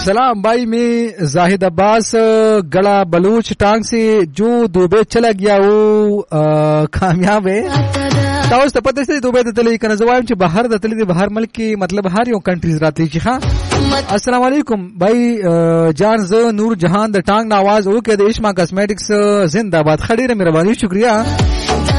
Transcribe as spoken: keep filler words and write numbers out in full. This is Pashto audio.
सलाम भाई, मैं जाहिद अब्बास गड़ा बलूच टांग से जो दुबई चला गया वो कामयाब है. تاسو ته پته شته دوبه ته تللی کنه زوایم چې بهر د تللی د بهر ملک کې مطلب هر یو کنټریز راتلی چې ها. السلام علیکم भाई جان ز نور جهان د ټانګ نواز او کې د اشما کاسمیټکس زنده‌باد. خډيره مهرباني شکریا.